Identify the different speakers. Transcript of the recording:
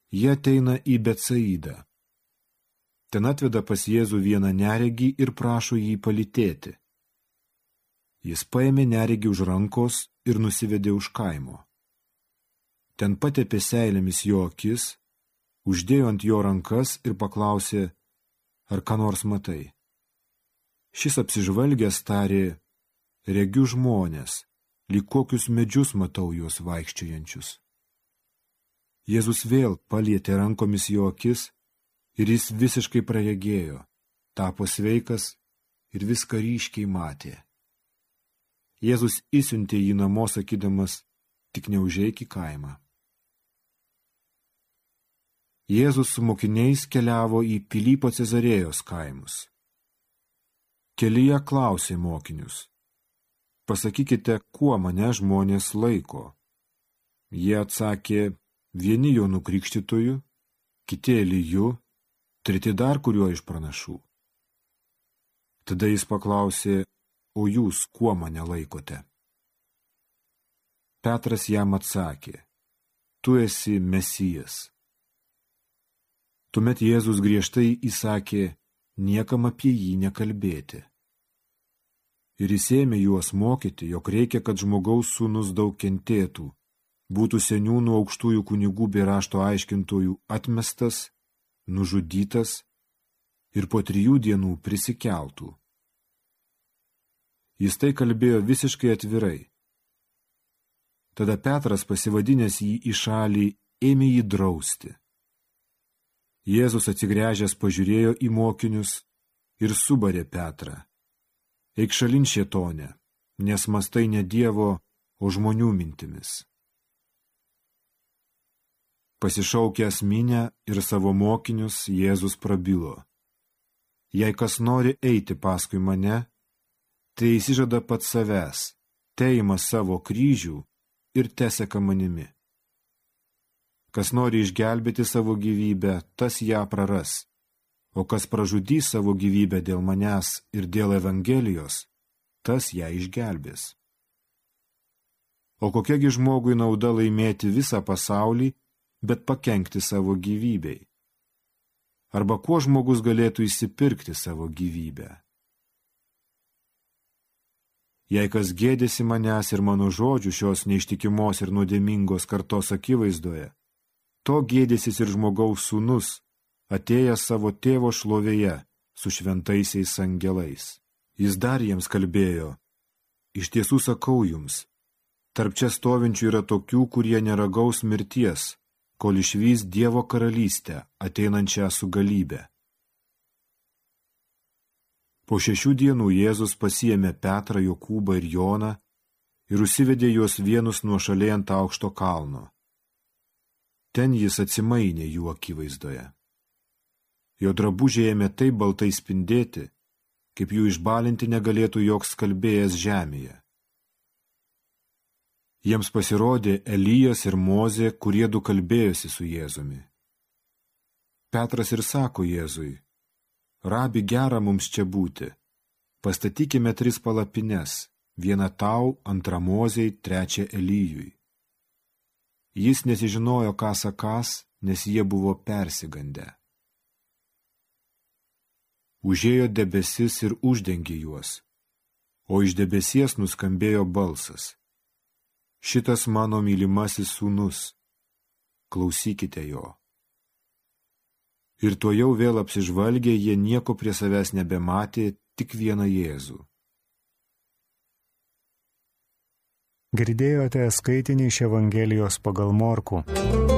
Speaker 1: Jie ateina į Betsaidą. Ten atveda pas Jėzų vieną neregį ir prašo jį palytėti. Jis paėmė neregį už rankos ir nusivedė už kaimo. Ten patepė seilėmis jo akis, uždėjo ant jo rankas ir paklausė, ar ką nors matai. Šis apsižvalgęs tarė, regiu žmonės, lyg kokius medžius matau juos vaikščiojančius. Jėzus vėl palietė rankomis jo akis ir jis visiškai praregėjo, tapo sveikas ir viską ryškiai matė. Jėzus įsiuntė jį namo sakydamas, tik neužeik į kaimą. Jėzus su mokiniais keliavo į Pilypo Cezarėjos kaimus. Kelyje klausė mokinius, pasakykite, kuo mane žmonės laiko. Jie atsakė, vieni Jonu Krikštytoju, kiti Eliju, treti dar kuriuo iš pranašų. Tada jis paklausė, o jūs kuo mane laikote? Petras jam atsakė, tu esi Mesijas. Tuomet Jėzus griežtai įsakė, niekam apie jį nekalbėti. Ir jis ėmė juos mokyti, jog reikia, kad žmogaus sūnus daug kentėtų, būtų seniūnų aukštųjų kunigų bei rašto aiškintojų atmestas, nužudytas ir po 3 dienų prisikeltų. Jis tai kalbėjo visiškai atvirai. Tada Petras, pasivadinęs jį į šalį, ėmė jį drausti. Jėzus atsigręžęs pažiūrėjo į mokinius ir subarė Petrą. Eik šalin šėtone, nes mąstai ne Dievo, o žmonių mintimis. Pasišaukęs minią ir savo mokinius, Jėzus prabilo. Jei kas nori eiti paskui mane, tai įsižada pats savęs, teima savo kryžių ir teseka manimi. Kas nori išgelbėti savo gyvybę, tas ją praras, o kas pražudys savo gyvybę dėl manęs ir dėl Evangelijos, tas ją išgelbės. O kokiagi žmogui nauda laimėti visą pasaulį, bet pakenkti savo gyvybei? Arba kuo žmogus galėtų įsipirkti savo gyvybę? Jei kas gėdėsi manęs ir mano žodžių šios neištikimos ir nuodėmingos kartos akivaizdoje, to gėdėsis ir žmogaus sūnus, atėjęs savo tėvo šlovėje su šventaisiais angelais. Jis dar jiems kalbėjo, iš tiesų sakau jums, tarp čia stovinčių yra tokių, kurie neragaus mirties, kol išvys Dievo karalystę, ateinančią su galybe. Po 6 dienų Jėzus pasiėmė Petrą, Jokūbą ir Joną ir užsivedė juos vienus nuošaliai ant aukšto kalno. Ten jis atsimainė jų akivaizdoje. Jo drabužiai ėmė taip baltai spindėti, kaip jų išbalinti negalėtų joks skalbėjas žemėje. Jiems pasirodė Elijas ir Mozė, kurie du kalbėjosi su Jėzumi. Petras ir sako Jėzui, Rabi, gera mums čia būti, pastatykime 3 palapines, vieną tau, antrą Mozei, trečią Elijui. Jis nesižinojo, ką sakąs, nes jie buvo persigandę. Užėjo debesis ir uždengė juos, o iš debesies nuskambėjo balsas. Šitas mano mylimasis sūnus, klausykite jo. Ir tuojau vėl apsižvalgė, jie nieko prie savęs nebematė, tik vieną Jėzų.
Speaker 2: Girdėjote skaitinį iš Evangelijos pagal Morkų.